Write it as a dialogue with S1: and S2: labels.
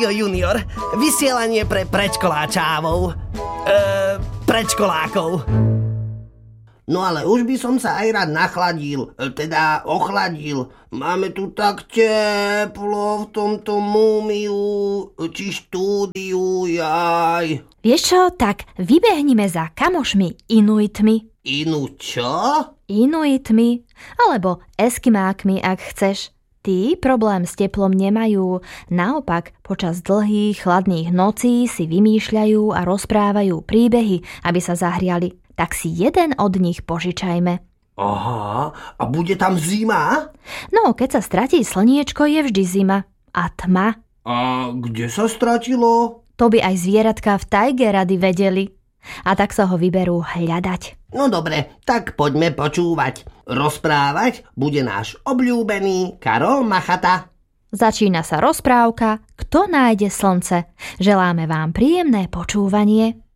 S1: Rádio Junior. Vysielanie pre predškoláčávov. Predškolákov.
S2: No ale už by som sa aj rád nachladil, teda ochladil. Máme tu tak teplo v tomto múmiu, či štúdiu, jaj.
S3: Vieš čo, tak vybehnime za kamošmi Inuitmi.
S2: Inu čo?
S3: Inuitmi, alebo Eskimákmi, ak chceš. Tí problém s teplom nemajú. Naopak, počas dlhých, chladných nocí si vymýšľajú a rozprávajú príbehy, aby sa zahriali. Tak si jeden od nich požičajme.
S2: Aha, a bude tam zima?
S3: No, keď sa stratí slniečko, je vždy zima. A tma.
S2: A kde sa stratilo?
S3: To by aj zvieratka v tajge rady vedeli. A tak sa ho vyberú hľadať.
S2: No dobre, tak poďme počúvať. Rozprávať bude náš obľúbený Karol Machata.
S3: Začína sa rozprávka Kto nájde slnce. Želáme vám príjemné počúvanie.